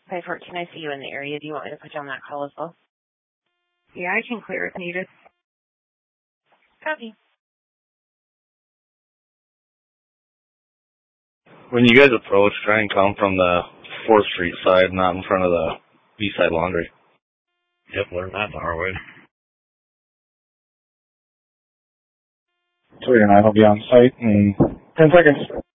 514, I see you in the area. Do you want me to put you on that call as well? Yeah, I can clear if needed. Copy. When you guys approach, try and come from the 4th Street side, not in front of the B-side laundry. Yep, learn that the hard way. 309 will be on site in 10 seconds.